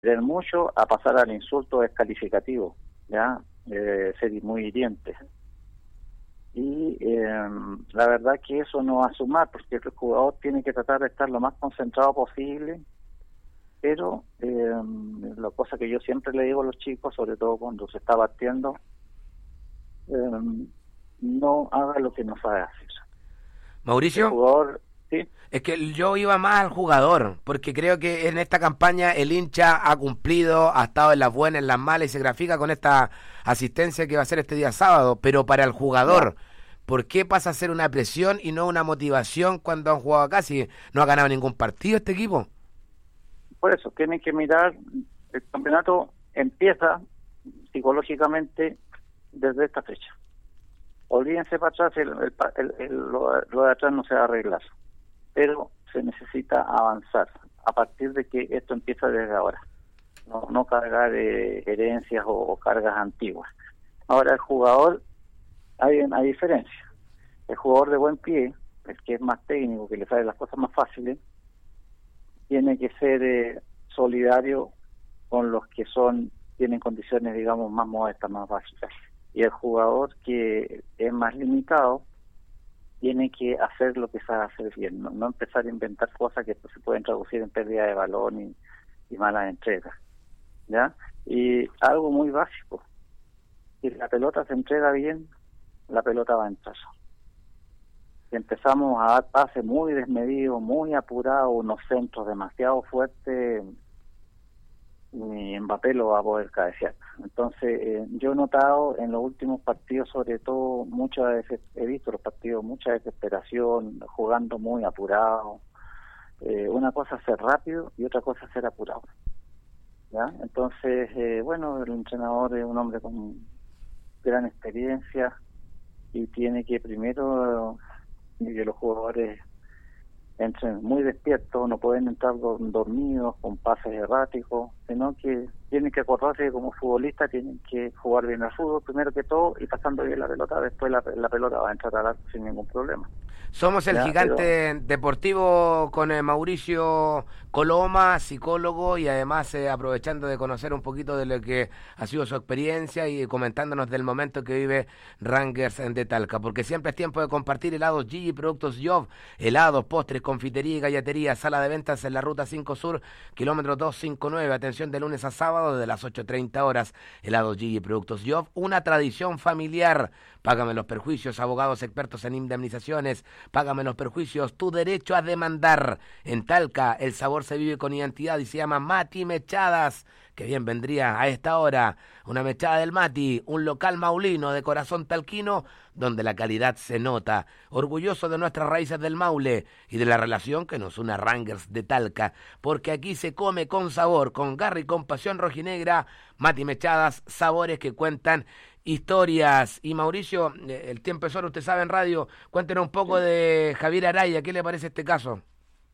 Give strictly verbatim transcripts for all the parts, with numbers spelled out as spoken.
querer mucho a pasar al insulto descalificativo, ya, eh, ser muy hiriente. Y eh, la verdad que eso no va a sumar, porque el jugador tiene que tratar de estar lo más concentrado posible, pero eh, la cosa que yo siempre le digo a los chicos, sobre todo cuando se está partiendo, eh, no haga lo que no sabe hacer. Mauricio, el jugador, ¿sí? Es que yo iba más al jugador, porque creo que en esta campaña el hincha ha cumplido, ha estado en las buenas, en las malas, y se grafica con esta asistencia que va a ser este día sábado. Pero para el jugador, no. ¿Por qué pasa a ser una presión y no una motivación cuando han jugado acá, si no ha ganado ningún partido este equipo? Por eso, tienen que mirar, el campeonato empieza psicológicamente desde esta fecha. Olvídense para atrás, el, el, el, el, lo, lo de atrás no se va a arreglar, pero se necesita avanzar a partir de que esto empieza desde ahora, no, no cargar eh, herencias o, o cargas antiguas. Ahora el jugador, hay una diferencia, el jugador de buen pie, el que es más técnico, que le sale las cosas más fáciles, tiene que ser eh, solidario con los que son tienen condiciones, digamos, más modestas, más básicas. Y el jugador que es más limitado tiene que hacer lo que sabe hacer bien, no, no empezar a inventar cosas que se pueden traducir en pérdida de balón y, y malas entregas, ¿ya? Y algo muy básico, si la pelota se entrega bien, la pelota va a entrar. Si empezamos a dar pases muy desmedidos, muy apurados, unos centros demasiado fuertes, ni Mbappé lo va a poder cabecear. Entonces, eh, yo he notado en los últimos partidos, sobre todo, muchas veces, he visto los partidos, mucha desesperación, jugando muy apurado. Eh, una cosa es ser rápido y otra cosa es ser apurado, ¿ya? Entonces, eh, bueno, el entrenador es un hombre con gran experiencia y tiene que primero que los jugadores entren muy despiertos, no pueden entrar dormidos con pases erráticos, sino que tienen que acordarse que como futbolistas tienen que jugar bien al fútbol primero que todo, y pasando bien la pelota, después la, la pelota va a entrar al arco sin ningún problema. Somos el ya, gigante pero... deportivo con eh, Mauricio Coloma, psicólogo, y además eh, aprovechando de conocer un poquito de lo que ha sido su experiencia y comentándonos del momento que vive Rangers de Talca, porque siempre es tiempo de compartir helados Gigi, productos Job, helados, postres, confitería y gallatería, sala de ventas en la Ruta cinco Sur, kilómetro doscientos cincuenta y nueve, atención de lunes a sábado desde las ocho treinta horas, helados Gigi, productos Job, una tradición familiar. Págame los perjuicios, abogados expertos en indemnizaciones, págame los perjuicios, tu derecho a demandar. En Talca, el sabor se vive con identidad y se llama Mati Mechadas, que bien vendría a esta hora una mechada del Mati, un local maulino de corazón talquino, donde la calidad se nota. Orgulloso de nuestras raíces del Maule y de la relación que nos une a Rangers de Talca, porque aquí se come con sabor, con garra y con pasión rojinegra. Mati Mechadas, sabores que cuentan historias. Y Mauricio, el tiempo es oro, usted sabe en radio, cuéntenos un poco de Javier Araya, ¿qué le parece este caso?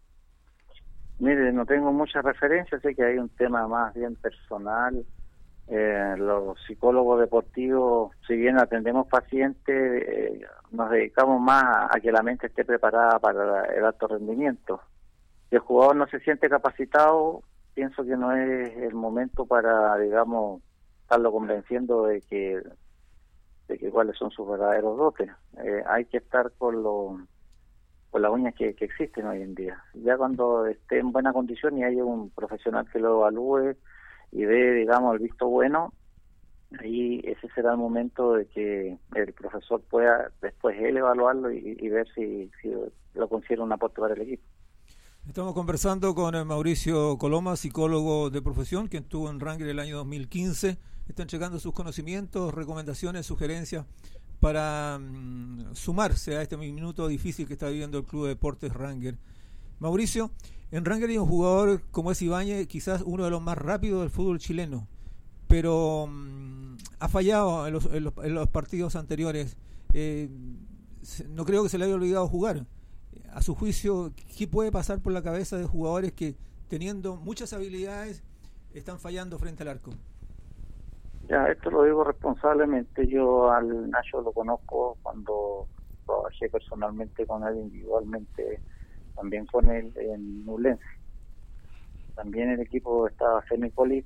Mire, no tengo mucha referencia, sé que hay un tema más bien personal. Eh, los psicólogos deportivos, si bien atendemos pacientes, eh, nos dedicamos más a que la mente esté preparada para el alto rendimiento. Si el jugador no se siente capacitado, pienso que no es el momento para, digamos, estarlo convenciendo de que de que cuáles son sus verdaderos dotes. Eh, hay que estar con los con las uñas que, que existen hoy en día. Ya cuando esté en buena condición y haya un profesional que lo evalúe y dé, digamos, el visto bueno, ahí ese será el momento de que el profesor pueda después él evaluarlo y, y ver si, si lo considera un aporte para el equipo. Estamos conversando con Mauricio Coloma, psicólogo de profesión, quien estuvo en Rangers el año dos mil quince. Está entregando sus conocimientos, recomendaciones, sugerencias para um, sumarse a este minuto difícil que está viviendo el Club de Deportes Rangers. Mauricio, en Rangers hay un jugador como es Ibáñez, quizás uno de los más rápidos del fútbol chileno, pero um, ha fallado en los, en, los, en los partidos anteriores. Eh, no creo que se le haya olvidado jugar. A su juicio, ¿qué puede pasar por la cabeza de jugadores que, teniendo muchas habilidades, están fallando frente al arco? Ya, esto lo digo responsablemente. Yo al Nacho lo conozco cuando trabajé personalmente con él, individualmente también con él en Ñublense. también el equipo está semi